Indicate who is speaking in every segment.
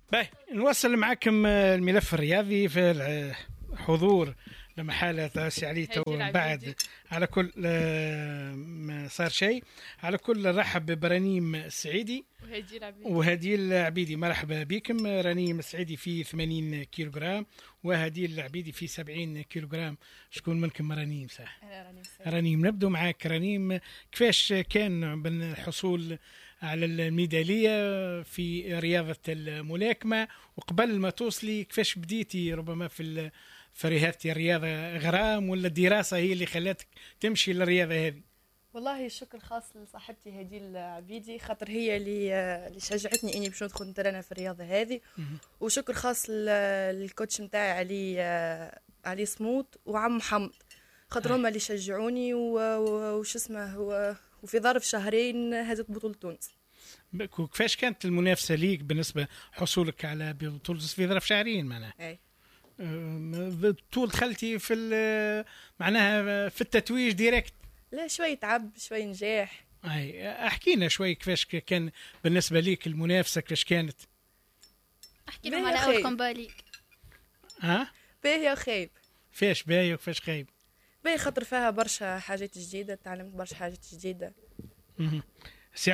Speaker 1: باهي نوصل معكم الملف الرياضي في الحضور لما حالة سي علي تو بعد على كل ما صار شيء. على كل رحب برنيم السعيدي وهديل العبيدي. مرحبا بكم. رنيم السعيدي في 80 كيلوغرام وهديل العبيدي في 70 كيلوغرام. شكون منكم رنيم؟ صح رنيم. نبدو معك رنيم، كيفاش كان بالحصول على الميدالية في رياضة الملاكمة، وقبل ما توصلي كيفاش بديتي ربما في رياضة الرياضة غرام، ولا الدراسة هي اللي خلاتك تمشي للرياضة هذه؟
Speaker 2: والله الشكر خاص لصاحبتي هديل العبيدي، خاطر هي اللي شجعتني اني باش ندخل نترنى في الرياضة هذه. وشكر خاص للكوتش نتاعي علي صموت وعم محمد، خاطر هما اللي شجعوني وش اسمه وفي ظرف شهرين هزت بطولة تونس.
Speaker 1: كيفاش كانت المنافسة ليك بالنسبة حصولك على بطولة في ظرف شهرين؟ معناها
Speaker 2: اي
Speaker 1: طول دخلتي في معناها في التتويج ديريكت؟
Speaker 2: لا، شوي تعب شوي نجاح.
Speaker 1: اي احكي لنا شوي كيفاش كان بالنسبة ليك المنافسة، كيفاش كانت؟
Speaker 3: احكي لهم على اول كومبا ليك.
Speaker 2: باهي وخايب.
Speaker 1: فاش باهي وكيفاش خايب؟
Speaker 2: باهي خاطر فيها برشا حاجات جديدة، تعلمت برشا حاجات جديدة.
Speaker 1: سي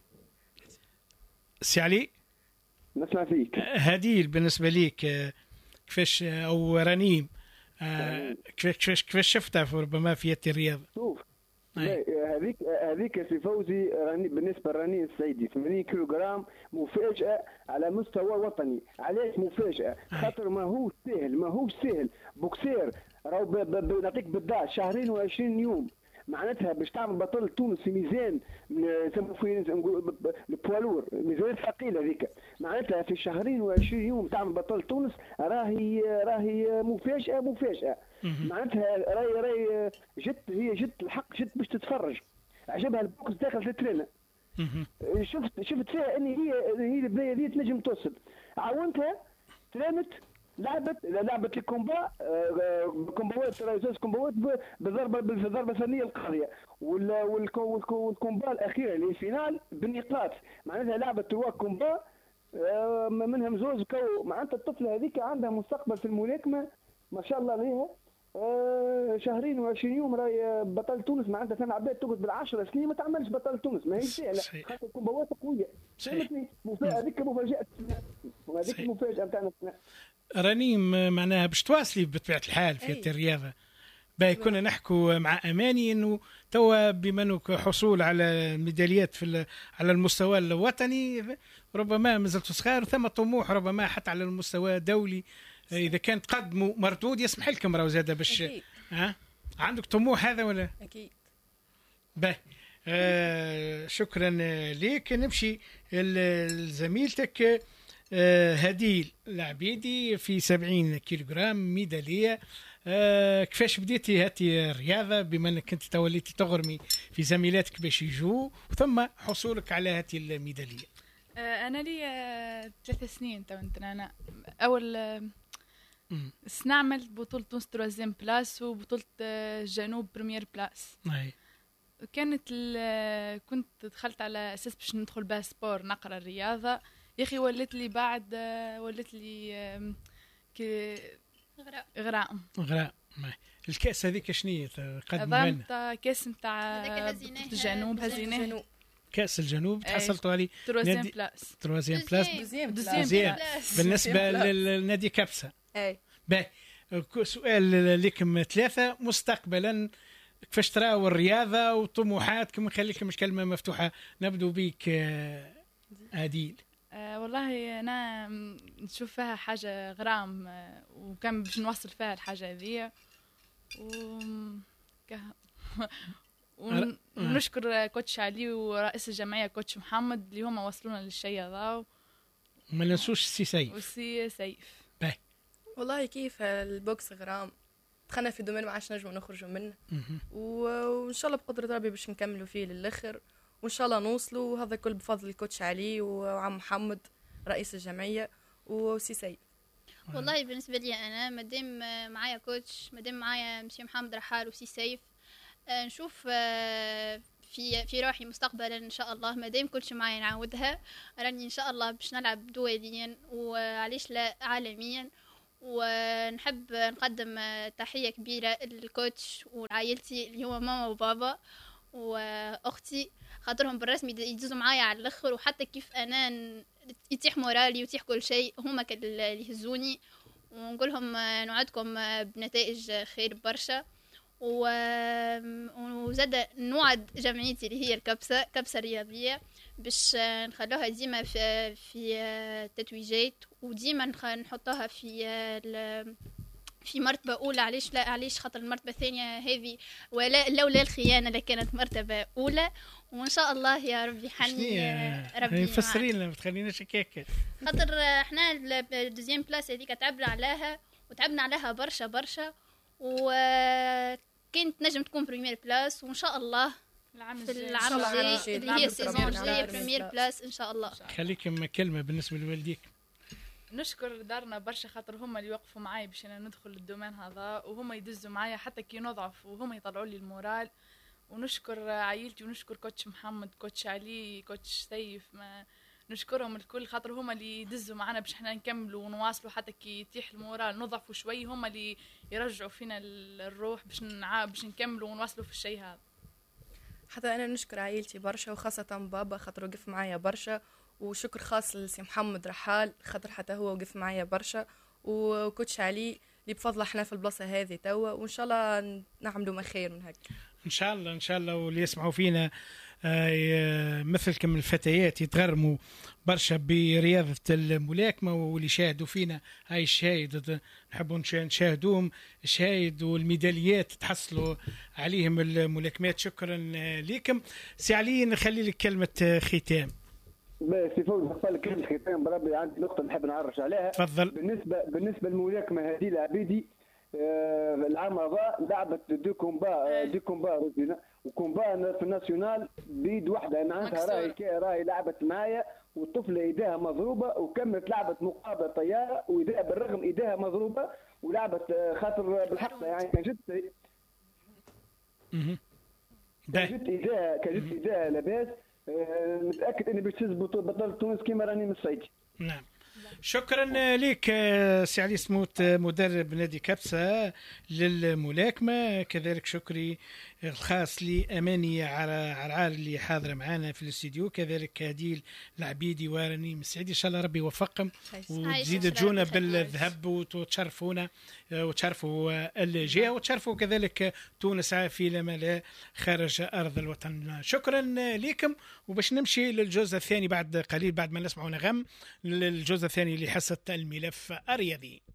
Speaker 1: علي
Speaker 4: نسمع فيك.
Speaker 1: هديل بالنسبة ليك كيفاش، او رنيم كيفاش شفتها ربما في الرياضة؟
Speaker 4: شوف هذيك سي فوزي بالنسبه لرنين السعيدي 80 كيلوغرام مفاجاه على مستوى وطني. علاش مفاجاه؟ خاطر ما هو سهل بوكسير راهو نعطيك بالضبط شهرين و20 يوم معناتها باش تعمل بطل تونس في ميزان نسموه في البوالور، ميزان ثقيل هذيك، معناتها في شهرين و20 يوم تعمل بطل تونس. راهي مفاجأة. معناتها راهي جت الحق، جت باش تتفرج. عجبها البوكس داخل تترينا. شفت فيها ان هي البدايه دي تنجم توصل. عاونتها ترامت لعبت الكومبا كومباوات زوج كومباوات بالضربه الفنيه القاضيه، والكومبا الاخيره اللي فينال بالنقاط. معناتها لعبت توا كومبا منهم زوج معناتها الطفله هذيك عندها مستقبل في الملاكمه ما شاء الله عليها. شهرين و20 يوم راهي بطل تونس. معناتها ثم عباد تقعد بالعشر سنين ما تعملش بطل تونس، ما هي سهله خاطر كومباوات قويه. فهمتني؟ هذيك مفاجاه، وهذيك المفاجاه نتاعنا.
Speaker 1: رنيم معناها باش تواصلي بطبيعه الحال في الرياضه. باهي كنا نحكوا مع اماني انه توا بما انه حصول على ميداليات على المستوى الوطني ربما مازلت صغار، ثم طموح ربما حتى على المستوى الدولي. اذا كان تقدموا مردود يسمح لكم راهو زاده باش عندك طموح هذا ولا؟
Speaker 2: اكيد.
Speaker 1: باهي شكرا ليك. نمشي لزميلتك هديل العبيدي في 70 كيلوغرام ميدالية. كيفاش بديتي هاتي الرياضة بما انك كنت توليتي تغرمي في زميلاتك باش يجوا، ثم حصولك على هاتي الميدالية؟
Speaker 5: انا لي 3 سنين تو انا اول نعمل بطولة تونس 3 بلاس وبطولة الجنوب بريمير بلاس. كانت كنت دخلت على اساس باش ندخل بها سبور نقرا الرياضة. يا اخي ولت لي غراء.
Speaker 1: الكاس هذيك شنية قدم
Speaker 5: لنا؟ كاس نتاع الجنوب هزيناه.
Speaker 1: كاس الجنوب تحصلتوا عليه
Speaker 5: 3 بلاس.
Speaker 1: 3 بلاس بالنسبة للنادي كابسة.
Speaker 2: اي
Speaker 1: باهي سؤال لكم ثلاثة مستقبلا، كيفاش تراو الرياضة وطموحاتكم؟ نخليكم مش كلمة مفتوحة. نبدو بيك هديل.
Speaker 5: والله أنا نشوف فيها حاجة غرام وكان باش نوصل فيها الحاجة هذه ونشكر كوتش علي ورئيس الجمعية كوتش محمد اللي هما وصلونا للشيء هذا.
Speaker 1: وما ننسوش السي سيف.
Speaker 5: والسي سيف.
Speaker 1: باهي
Speaker 2: والله كيف البوكس غرام دخلنا في دومين ما عادش نجموا نخرجوا منه، وان شاء الله بقدرة ربي باش نكملوا فيه للاخر وان شاء الله نوصلوا. وهذا كل بفضل الكوتش علي وعم محمد رئيس الجمعيه وسي سيد.
Speaker 3: والله بالنسبه لي انا مادام معايا كوتش، مادام معايا مسيو محمد رحال وسي سيف، نشوف في روحي مستقبلا ان شاء الله، ما دام كلش معايا نعاودها. راني ان شاء الله باش نلعب دوليا وعليش لا عالميا. ونحب نقدم تحيه كبيره للكوتش وعائلتي اللي هو ماما وبابا واختي، خاطرهم بالرسمي يدوزوا معايا على الاخر، وحتى كيف انا يتيح مورالي ويتيح كل شيء هما اللي يهزوني. ونقول لهم نوعدكم بنتائج خير برشا. وزاد نوعد جمعيتي اللي هي كبسة رياضية باش نخلوها ديما في التتويجات، وديما نحطوها في مرتبة أولى. علاش خاطر المرتبة الثانية هذه لولا الخيانة لكانت مرتبة أولى. وإن شاء الله يا ربي حني ربي
Speaker 1: فسري لنا، ما تخليناش هكاك.
Speaker 3: خاطر احنا الدوزيام بلاس هذيك تعبنا عليها برشا وكانت نجم تكون بريمير بلاس، وإن شاء الله العام الجاي اللي هي السيزون الجاية بريمير بلاس إن شاء الله.
Speaker 1: خليكم كلمة بالنسبة لوالديك.
Speaker 5: نشكر دارنا برشا خاطر هما اللي يوقفوا معايا باش انا ندخل الدومين هذا، وهما يدزوا معايا حتى كي نضعف وهما يطلعوا لي المورال. ونشكر عائلتي ونشكر كوتش محمد، كوتش علي، كوتش سيف، ما نشكرهم الكل خاطر هما اللي يدزوا معنا باش احنا نكملوا ونواصلوا حتى كي يتيح المورال نضعفوا شوي، هما اللي يرجعوا فينا الروح باش نكملوا ونواصلوا في الشيء هذا.
Speaker 2: حتى انا نشكر عائلتي برشا وخاصه بابا خاطر وقف معايا برشا، وشكر خاص لسي محمد رحال خاطر حتى هو وقف معايا برشا، وكوتش علي اللي بفضل احنا في البلاصه هذه توا، وان شاء الله نعملوا ما خير من هكا
Speaker 1: ان شاء الله. واللي يسمعوا فينا مثلكم الفتيات يتغرموا برشا برياضة الملاكمة، واللي شاهدوا فينا هاي الشاهد نحبوا نشاهدوهم الشاهد والميداليات تحصلوا عليهم الملاكمات. شكرا لكم. سي علي نخلي لك كلمة ختام.
Speaker 4: سي فوز قبل كلمة ختام بربي عندي نقطة نحب نعرج عليها.
Speaker 1: تفضل.
Speaker 4: بالنسبة للملاكمة هذه العبيدي العام هذا لعبت دو كومبا روزينا وكومبا في الناسيونال بيد واحدة معناتها راهي لعبت معايا، والطفلة ايديها مضروبة وكملت لعبت مقابلة طيارة وايديها بالرغم ايديها مضروبة ولعبت خاطر بالحق يعني كان جت ايديها لاباس. متأكد اني باش تفوز بطولة تونس كيما راني مستعد.
Speaker 1: نعم. شكرا لك سي علي سموت مدرب نادي كبسة للملاكمة. كذلك شكري الخاص لأماني عرعال اللي حاضرة معنا في الاستديو، كذلك هديل العبيدي وراني مسعيد. إن شاء الله ربي يوفقكم وتزيد تجونا بالذهب وتشرفونا وتشرفوا الجهة وتشرفوا كذلك تونس في لما لا خارج أرض الوطن. شكرا لكم. وباش نمشي للجزء الثاني بعد قليل بعد ما نسمعوا نغم للجزء الثاني لحصة الملف الرياضي.